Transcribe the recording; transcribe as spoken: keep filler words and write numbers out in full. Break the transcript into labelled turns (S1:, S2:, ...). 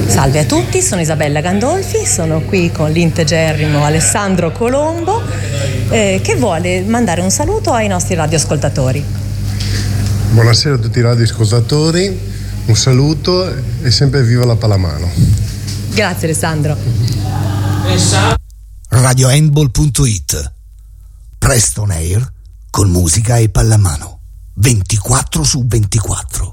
S1: Salve a tutti, sono Isabella Gandolfi, sono qui con l'integerrimo Alessandro Colombo eh, che vuole mandare un saluto ai nostri radioascoltatori.
S2: Buonasera a tutti i radioascoltatori, un saluto e sempre viva la pallamano.
S1: Grazie Alessandro.
S3: radio handball punto it Presto on air con musica e pallamano ventiquattro su ventiquattro.